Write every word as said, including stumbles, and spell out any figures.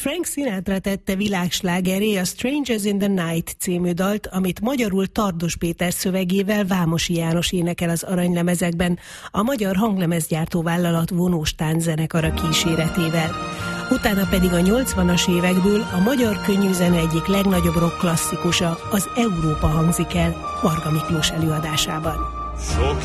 Frank Sinatra tette világslágerré a Strangers in the Night című dalt, amit magyarul Tardos Péter szövegével Vámosi János énekel az aranylemezekben, a magyar hanglemezgyártó vállalat Vonós tánczenekara kíséretével. Utána pedig a nyolcvanas évekből a magyar könnyűzene egyik legnagyobb rock klasszikusa, az Európa hangzik el Varga Miklós előadásában. Sok